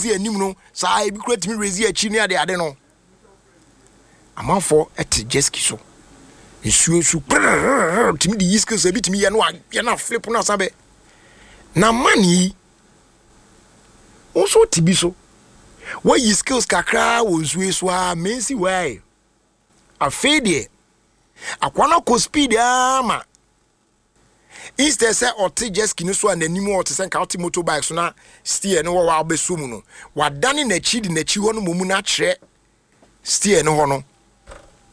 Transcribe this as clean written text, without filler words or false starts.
anim no saa ebi kura timi raise achi ne ade no amanfo et jet ski so nsuo timi di yiske so bi timi ye na flip na sabe na mani also tibi so what you skills kakra wo nsuo so a mensi why afede akwana ko speed ama instead say oti jet ski no so ananim oti sen ka oti motorbike so na steer no wa beso mu no wadane na chi di na chi ho no momu na kire steer no ho no